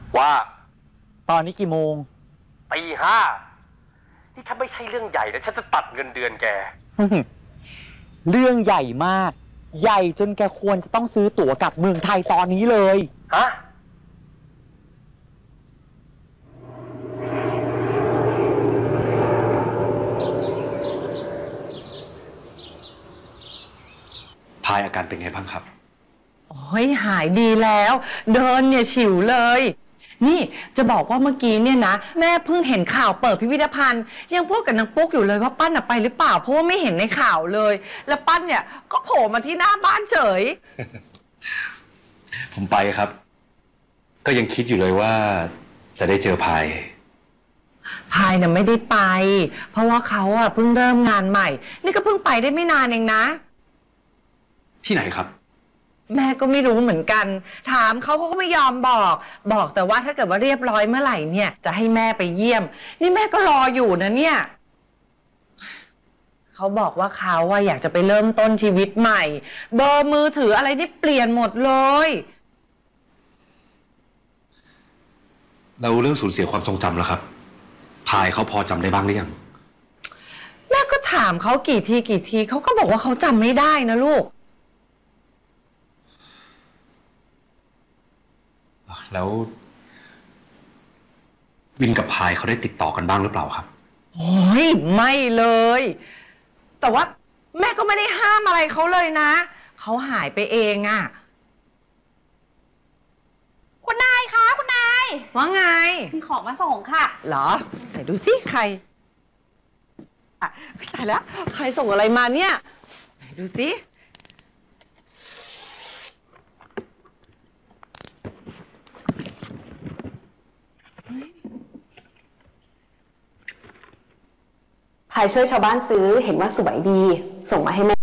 ว่าตอนนี้กี่โมงตี 5นี่ถ้าไม่ใช่เรื่องใหญ่นะฉันจะตัดเงินเดือนแกเรื่องใหญ่มาก ใหญ่จนแกควรจะต้องซื้อตั๋วกลับเมืองไทยตอนนี้เลยฮะพายอาการเป็นไงบ้างครับโอ้ยหายดีแล้ว เดินเนี่ยฉิวเลย นี่จะบอกว่าเมื่อกี้เนี่ยนะแม่เพิ่งเห็นข่าวเปิดพิพิธภัณฑ์ยังพูดกับนางปุ๊กอยู่เลยว่าปั้นไปหรือเปล่าเพราะว่าไม่เห็นในข่าวเลย แล้วปั้นเนี่ยก็โผล่มาที่หน้าบ้านเฉยผมไปครับ ก็ยังคิดอยู่เลยว่าจะได้เจอพายพายน่ะไม่ได้ไป เพราะว่าเขาอะเพิ่งเริ่มงานใหม่ นี่ก็เพิ่งไปได้ไม่นานเองนะที่ไหนครับแม่ก็ไม่รู้เหมือนกัน ถามเขาก็ไม่ยอมบอกแต่ว่าถ้าเกิดว่าเรียบร้อยเมื่อไหร่เนี่ยจะให้แม่ไปเยี่ยม นี่แม่ก็รออยู่นะเนี่ยเขาบอกว่าเขาอะอยากจะไปเริ่มต้นชีวิตใหม่ เบอร์มือถืออะไรนี่เปลี่ยนหมดเลยแล้วเรื่องสูญเสียความทรงจำล่ะครับ พายเขาพอจำได้บ้างหรือยังแม่ก็ถามเขากี่ทีเขาก็บอกว่าเขาจำไม่ได้นะลูกแล้ววินกับพายเขาได้ติดต่อกันบ้างหรือเปล่าครับโอ้ยไม่เลย แต่ว่าแม่ก็ไม่ได้ห้ามอะไรเขาเลยนะเขาหายไปเองอะคุณนายคะคุณนายว่าไงมีของมาส่งค่ะเหรอไหนดูสิใครอ่ะตายแล้วใครส่งอะไรมาเนี่ยไหนดูสิพายช่วยชาวบ้านซื้อเห็นว่าสวยดีส่งมาให้แม่